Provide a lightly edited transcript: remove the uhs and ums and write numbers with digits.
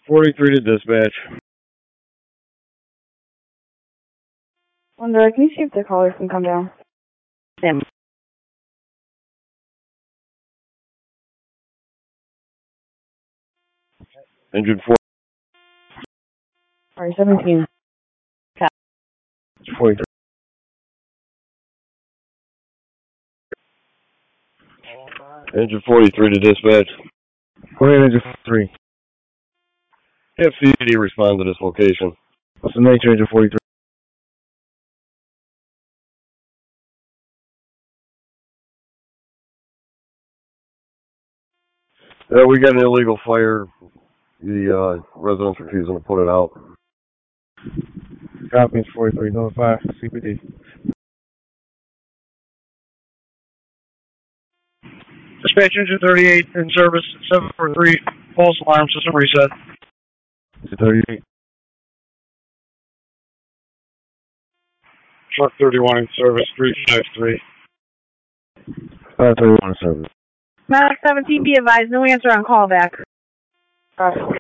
43 to dispatch. Wonder, can you see if the caller can come down? Sam. Engine 4. Sorry, 17. 43. Engine 43 to dispatch. Go ahead, Engine 43. Have CAD respond to this location. What's the nature, Engine 43? We got an illegal fire. The residents refusing to put it out. Copy, 43, notify CPD. Dispatch Engine 38 in service, 743, false alarm system reset. 38. Truck 31 in service, 353. 531 in service. Matic 17, be advised, no answer on callback. Copy.